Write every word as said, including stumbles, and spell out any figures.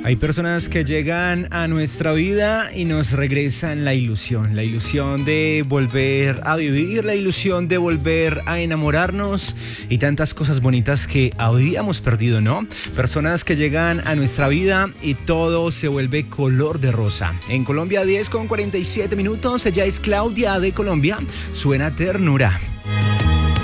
Hay personas que llegan a nuestra vida y nos regresan la ilusión, la ilusión de volver a vivir, la ilusión de volver a enamorarnos y tantas cosas bonitas que habíamos perdido, ¿no? Personas que llegan a nuestra vida y todo se vuelve color de rosa. En Colombia, diez con cuarenta y siete minutos, ella es Claudia de Colombia, suena ternura.